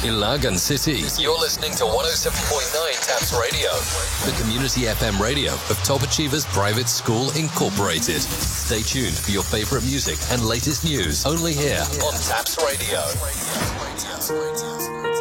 Ilagan City. You're listening to 107.9 Taps Radio, the community FM radio of Top Achievers Private School Incorporated. Stay tuned for your favorite music and latest news only here on Taps Radio.